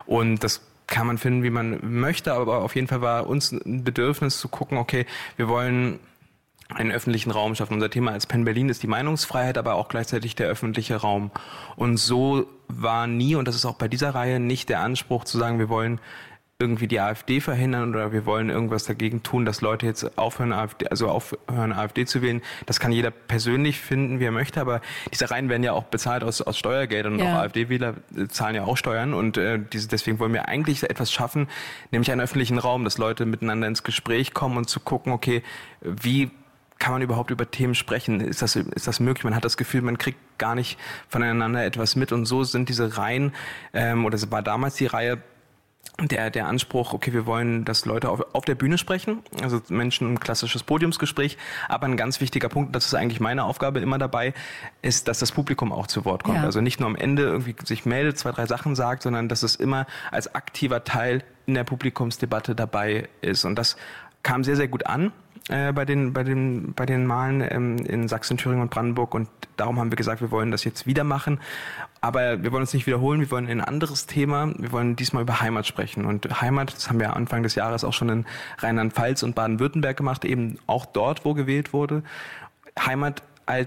Und das kann man finden, wie man möchte, aber auf jeden Fall war uns ein Bedürfnis zu gucken, okay, wir wollen einen öffentlichen Raum schaffen. Unser Thema als Penn Berlin ist die Meinungsfreiheit, aber auch gleichzeitig der öffentliche Raum. Und so war nie, und das ist auch bei dieser Reihe nicht der Anspruch zu sagen, wir wollen irgendwie die AfD verhindern oder wir wollen irgendwas dagegen tun, dass Leute jetzt aufhören AfD zu wählen. Das kann jeder persönlich finden, wie er möchte, aber diese Reihen werden ja auch bezahlt aus Steuergeldern und auch AfD-Wähler zahlen ja auch Steuern und deswegen wollen wir eigentlich etwas schaffen, nämlich einen öffentlichen Raum, dass Leute miteinander ins Gespräch kommen und zu gucken, okay, wie kann man überhaupt über Themen sprechen? Ist das möglich? Man hat das Gefühl, man kriegt gar nicht voneinander etwas mit. Und so sind diese Reihen, oder es war damals die Reihe, der Anspruch, okay, wir wollen, dass Leute auf der Bühne sprechen, also Menschen ein klassisches Podiumsgespräch. Aber ein ganz wichtiger Punkt, das ist eigentlich meine Aufgabe immer dabei, ist, dass das Publikum auch zu Wort kommt. Ja. Also nicht nur am Ende irgendwie sich meldet, 2, 3 Sachen sagt, sondern dass es immer als aktiver Teil in der Publikumsdebatte dabei ist. Und das kam sehr, sehr gut an bei den Wahlen in Sachsen, Thüringen und Brandenburg, und darum haben wir gesagt, wir wollen das jetzt wieder machen, aber wir wollen uns nicht wiederholen, wir wollen ein anderes Thema, wir wollen diesmal über Heimat sprechen, und Heimat, das haben wir Anfang des Jahres auch schon in Rheinland-Pfalz und Baden-Württemberg gemacht, eben auch dort, wo gewählt wurde. Heimat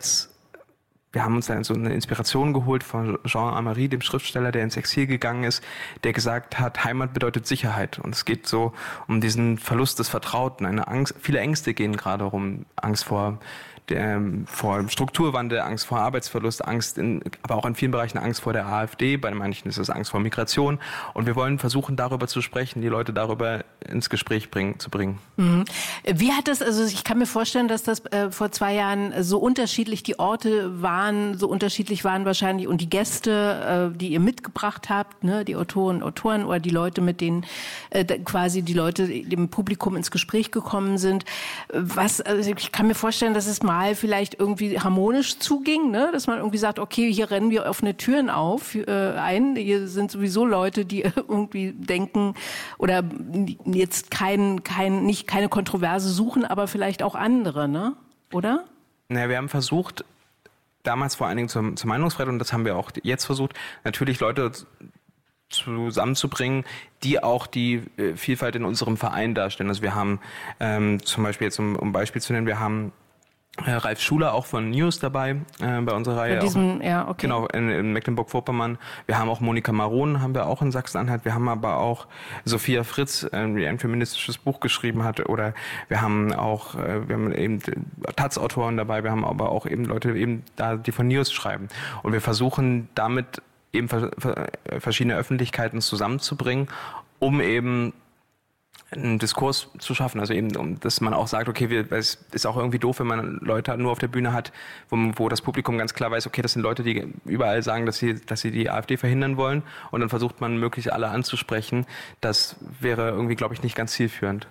wir haben uns dann so eine Inspiration geholt von Jean Amery, dem Schriftsteller, der ins Exil gegangen ist, der gesagt hat, Heimat bedeutet Sicherheit. Und es geht so um diesen Verlust des Vertrauten, eine Angst, viele Ängste gehen gerade rum, Angst vor Strukturwandel, Angst vor Arbeitsverlust, aber auch in vielen Bereichen Angst vor der AfD, bei manchen ist es Angst vor Migration. Und wir wollen versuchen, darüber zu sprechen, die Leute darüber ins Gespräch zu bringen. Mhm. Wie hat das, also ich kann mir vorstellen, dass das vor 2 Jahren so unterschiedlich die Orte waren, so unterschiedlich waren wahrscheinlich und die Gäste, die ihr mitgebracht habt, ne, die Autorinnen und Autoren oder die Leute, mit denen quasi die Leute dem Publikum ins Gespräch gekommen sind. Also ich kann mir vorstellen, dass es mal vielleicht irgendwie harmonisch zuging, ne? Dass man irgendwie sagt, okay, hier rennen wir offene Türen ein. Hier sind sowieso Leute, die irgendwie denken oder jetzt keine Kontroverse suchen, aber vielleicht auch andere, ne? Oder? Naja, wir haben versucht, damals vor allen Dingen zur Meinungsfreiheit, und das haben wir auch jetzt versucht, natürlich Leute zusammenzubringen, die auch die Vielfalt in unserem Verein darstellen. Also wir haben zum Beispiel jetzt, um Beispiel zu nennen, wir haben Ralf Schuler auch von News dabei bei unserer Reihe. Genau, in Mecklenburg-Vorpommern. Wir haben auch Monika Maron, haben wir auch in Sachsen-Anhalt. Wir haben aber auch Sophia Fritz, die ein feministisches Buch geschrieben hat. Oder wir haben eben Taz-Autoren dabei. Wir haben aber auch eben Leute eben da, die von News schreiben. Und wir versuchen damit eben verschiedene Öffentlichkeiten zusammenzubringen, um eben einen Diskurs zu schaffen, also eben, dass man auch sagt, okay, es ist auch irgendwie doof, wenn man Leute nur auf der Bühne hat, wo das Publikum ganz klar weiß, okay, das sind Leute, die überall sagen, dass sie die AfD verhindern wollen, und dann versucht man möglichst alle anzusprechen. Das wäre irgendwie, glaube ich, nicht ganz zielführend.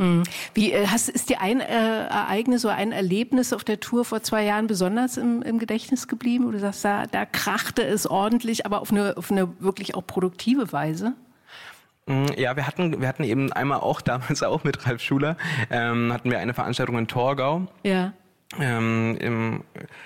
Ist dir ein Ereignis oder ein Erlebnis auf der Tour vor 2 Jahren besonders im Gedächtnis geblieben, wo du sagst, da krachte es ordentlich, aber auf eine wirklich auch produktive Weise? Ja, wir hatten eben einmal damals auch mit Ralf Schuler, hatten wir eine Veranstaltung in Torgau. Ja. In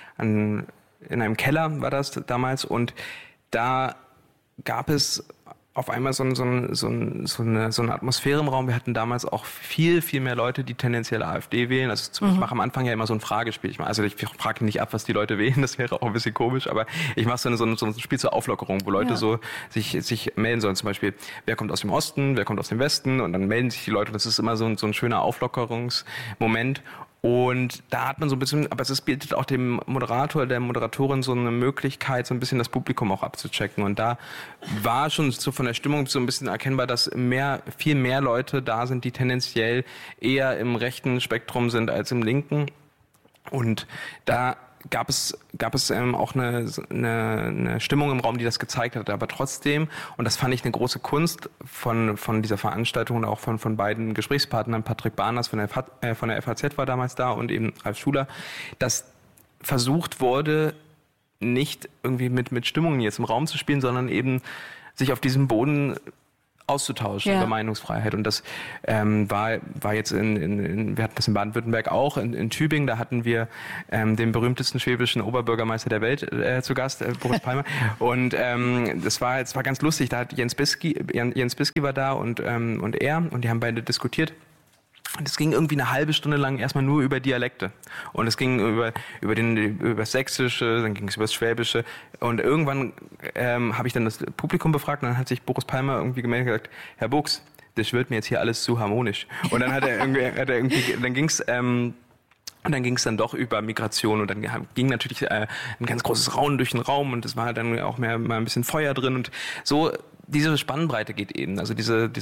einem Keller war das damals, und da gab es auf einmal so eine Atmosphäre im Raum. Wir hatten damals auch viel, viel mehr Leute, die tendenziell AfD wählen. Also ich mache am Anfang ja immer so ein Fragespiel. Ich frage nicht ab, was die Leute wählen, das wäre auch ein bisschen komisch, aber ich mache so ein Spiel zur Auflockerung, wo Leute so sich melden sollen. Zum Beispiel, wer kommt aus dem Osten, wer kommt aus dem Westen, und dann melden sich die Leute. Das ist immer so ein schöner Auflockerungsmoment. Und da hat man so ein bisschen, aber es bietet auch dem Moderator, der Moderatorin so eine Möglichkeit, so ein bisschen das Publikum auch abzuchecken. Und da war schon so von der Stimmung so ein bisschen erkennbar, dass viel mehr Leute da sind, die tendenziell eher im rechten Spektrum sind als im linken. Und da gab es auch eine Stimmung im Raum, die das gezeigt hat. Aber trotzdem, und das fand ich eine große Kunst von dieser Veranstaltung und auch von beiden Gesprächspartnern, Patrick Barners von der FAZ war damals da und eben Ralf Schuler, dass versucht wurde, nicht irgendwie mit Stimmungen jetzt im Raum zu spielen, sondern eben sich auf diesem Boden auszutauschen über Meinungsfreiheit. Und das war jetzt wir hatten das in Baden-Württemberg auch, in Tübingen, da hatten wir den berühmtesten schwäbischen Oberbürgermeister der Welt zu Gast, Boris Palmer. Und es war ganz lustig, da hat Jens Bisky war da und er, und die haben beide diskutiert. Und es ging irgendwie eine halbe Stunde lang erstmal nur über Dialekte. Und es ging über das Sächsische, dann ging es über das Schwäbische. Und irgendwann habe ich dann das Publikum befragt und dann hat sich Boris Palmer irgendwie gemeldet und gesagt, Herr Buchs, das wird mir jetzt hier alles zu harmonisch. Und dann dann ging es dann doch über Migration und dann ging natürlich ein ganz großes Raunen durch den Raum und es war dann auch mal ein bisschen Feuer drin und so. Diese Spannbreite geht eben. Also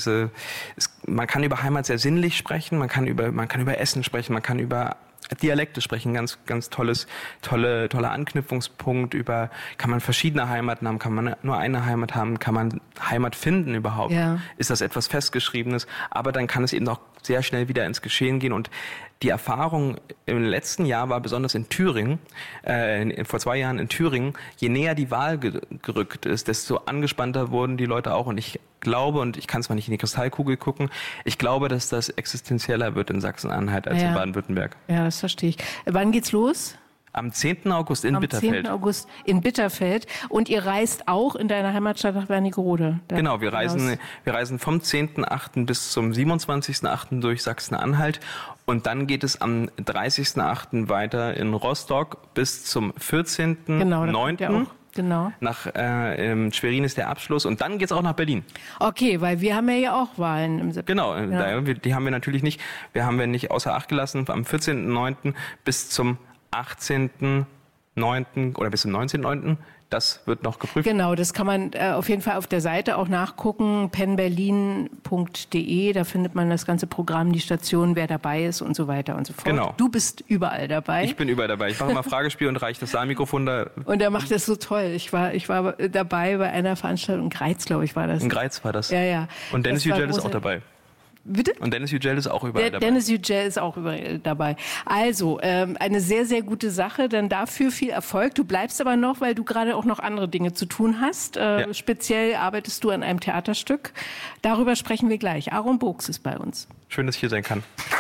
man kann über Heimat sehr sinnlich sprechen, man kann über Essen sprechen, man kann über Dialekte sprechen, ganz, ganz toller Anknüpfungspunkt kann man verschiedene Heimaten haben, kann man nur eine Heimat haben, kann man Heimat finden überhaupt? Ja. Ist das etwas Festgeschriebenes? Aber dann kann es eben auch sehr schnell wieder ins Geschehen gehen und die Erfahrung im letzten Jahr war besonders in Thüringen, vor 2 Jahren in Thüringen, je näher die Wahl gerückt ist, desto angespannter wurden die Leute auch. Und ich glaube, und ich kann zwar nicht in die Kristallkugel gucken, ich glaube, dass das existenzieller wird in Sachsen-Anhalt als in Baden-Württemberg. Ja, das verstehe ich. Wann geht's los? Am 10. August in Bitterfeld. Am 10. August in Bitterfeld. Und ihr reist auch in deiner Heimatstadt nach Wernigerode. Genau, wir reisen vom 10.8. bis zum 27.8. durch Sachsen-Anhalt. Und dann geht es am 30.8. weiter in Rostock bis zum 14.9. Genau. Nach Schwerin ist der Abschluss und dann geht's auch nach Berlin. Okay, weil wir haben ja auch Wahlen im September. Genau, die haben wir natürlich nicht. Wir haben nicht außer Acht gelassen. Am 14.9. bis zum 18.9. oder bis zum 19.9. Das wird noch geprüft. Genau, das kann man auf jeden Fall auf der Seite auch nachgucken, penberlin.de, da findet man das ganze Programm, die Station, wer dabei ist und so weiter und so fort. Genau. Du bist überall dabei. Ich bin überall dabei. Ich mache immer Fragespiel und reiche das Saalmikrofon da. Und er macht das so toll. Ich war dabei bei einer Veranstaltung in Greiz, glaube ich, war das. In Greiz war das. Ja. Und Dennis Yücel ist auch dabei. Bitte? Und Dennis Yücel ist auch überall dabei. Dennis Yücel ist auch überall dabei. Also, eine sehr, sehr gute Sache. Dann dafür viel Erfolg. Du bleibst aber noch, weil du gerade auch noch andere Dinge zu tun hast. Speziell arbeitest du an einem Theaterstück. Darüber sprechen wir gleich. Aaron Buchs ist bei uns. Schön, dass ich hier sein kann.